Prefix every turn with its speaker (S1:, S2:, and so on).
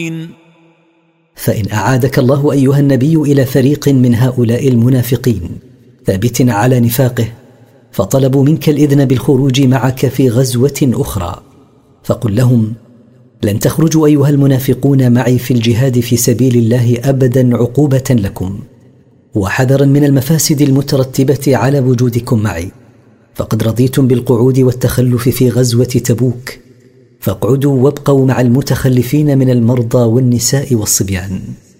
S1: فإن أعادك الله أيها النبي إلى فريق من هؤلاء المنافقين ثابت على نفاقه فطلبوا منك الإذن بالخروج معك في غزوة أخرى، فقل لهم: لن تخرجوا أيها المنافقون معي في الجهاد في سبيل الله أبدا عقوبة لكم وحذرا من المفاسد المترتبة على وجودكم معي، فقد رضيتم بالقعود والتخلف في غزوة تبوك، فاقعدوا وابقوا مع المتخلفين من المرضى والنساء والصبيان.